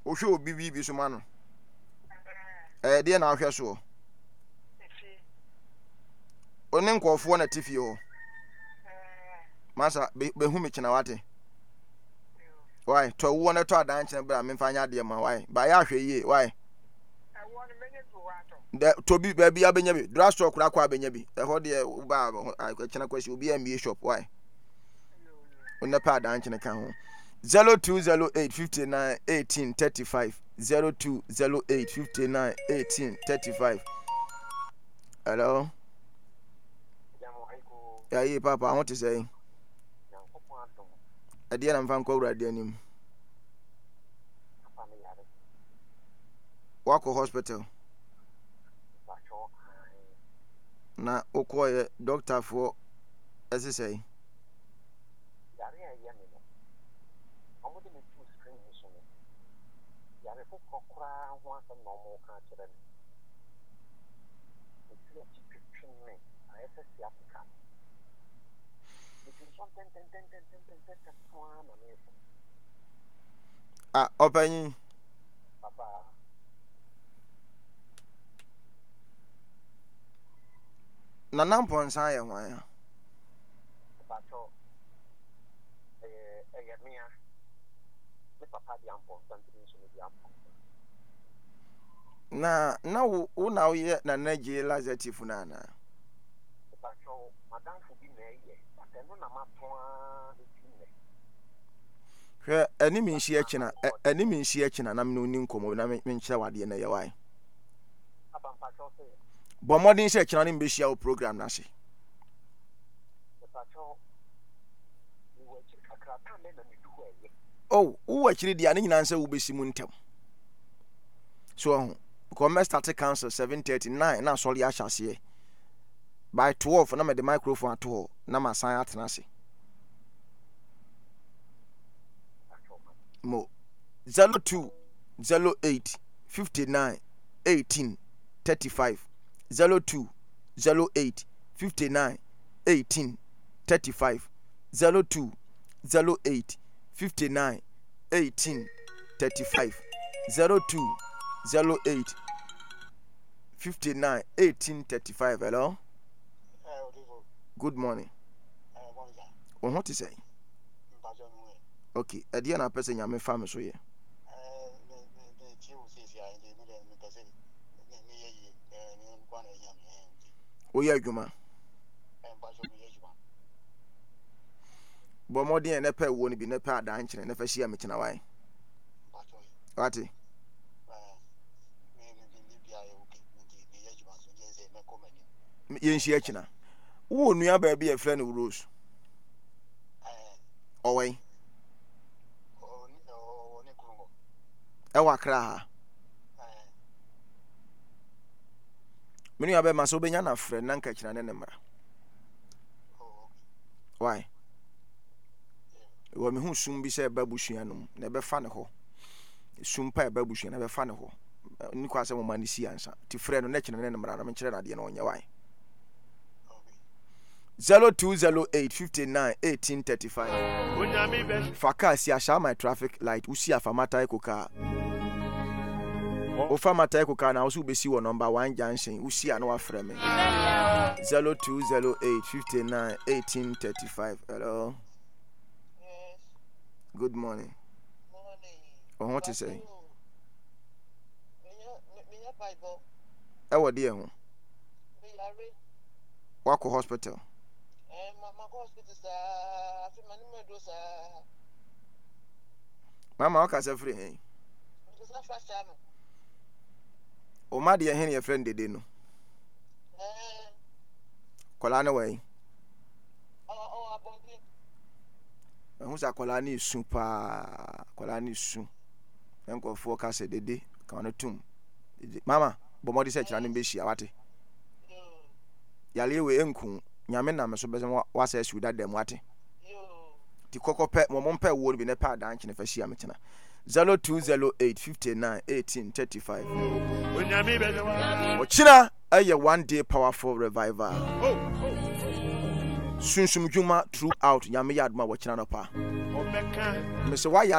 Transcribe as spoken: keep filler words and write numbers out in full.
o hwe obi bi bi so ma no eh de na ahwe so oni nkofo na tifi ho masa be hu me kina wate why to wo na to adan kina bra me fanya de ma why ba ya hwe yi why de to bi ba bi abenya bi drugstore kura kwa abenya bi e ho de ba kina kwasi obi am shop why onna pa adan kina kan ho zero two zero eight five nine one eight three five zero two zero eight five nine one eight three five. Hello. Yeah, yeah, Papa, I want to say. I didn't find Cobra Denim. Wako Hospital. Na Okoye doctor for as I say. Ah, open Papa. Na nampon sa ya wan ya. Pato. Eh eh mia. Me papa di ampon something so me di ampon. Na na wo na wo ye na naje lazatif na na. Pato madam fu bi na ye. Atendo na maton hwe ani mi nhia kina ani mi nhia kina na me oni nkomo na me nkyere wade na ye wai abampa chofe bo modin se kina ni mbe hia o program na hye pato ni wo kiri kakra ta me na me du ho ye oh wo kiri dia ni nyina nse wo besi mu ntem so ko me start council seven thirty-nine na so le a hyase by twelve na me the microphone ato na ma san atena se mo zero two zero eight five nine one eight three five zero two zero eight five nine one eight three five zero two zero eight five nine one eight three five zero two zero eight five nine one eight three five. Hello. Good morning. On what is saying? Okay, a dear na person yame family so ye. O ya adwuma. Bo modin na pe wo ni bi na pe adan kire na fa hia me kina wan. Wati. Ye nhia kina. Wo nua ba bi e friend Rose. Owai. Ewa kra ha. Mini abe maso benya na friend na nka kira ne ne mra. Why? Wo me hu sum bi se ba busua no na be fa ne ho. Sum pa ba busua na be fa ne ho. Ni kwa se mo mani si ansa. Ti friend no na kira ne ne mra na me kire na de na onye why? zero two zero eight five nine one eight three five. Fakasi asha my traffic light usi afamata ekoka. Ofamata ekoka na usu besi wo number one junction usi ano afre me. zero two zero eight five nine one eight three five. Hello. Yes. Good morning. Morning. Oh, what you say? E wo de ho. Wako hospital. Mama waka se free hen. O ma de hen ye friend dede no. Eh. Kola na we. Oh oh abonde. Ehun sa kola ni su pa, kola ni su. Enko fo ka se dede, ka no tum. Mama, bo mo de se kira ni be hia wate. Yale we enku. Nyame na me so be wa sa su da dem wate. Ti kokope mo mo mpa wo bi ne pa dan kine fa hia me kina zero two zero eight five nine one eight three five. O kina aye one day powerful revival. Sunsum dwuma throughout nyame yadma wo kina no pa. Me se wa